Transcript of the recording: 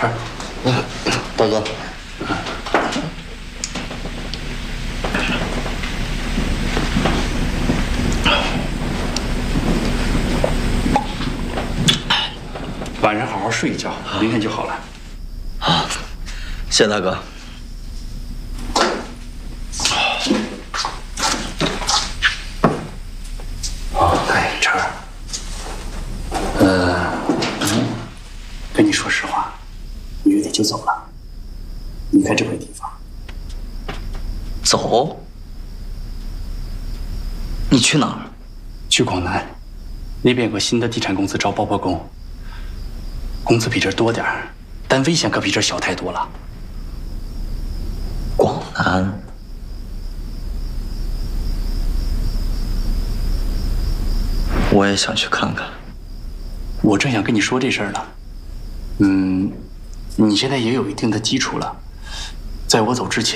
晨儿， 大哥， 晚上好好睡一觉，明天就好了。 好，谢大哥。 哎，晨儿，跟你说实话，你月底就走了，离开这块地方。 走？你去哪儿？ 去广南，那边有个新的地产公司招包包工，工资比这儿多点儿，但危险可比这儿小太多了。 广南？我也想去看看。 我正想跟你说这事儿呢。你现在也有一定的基础了，在我走之前。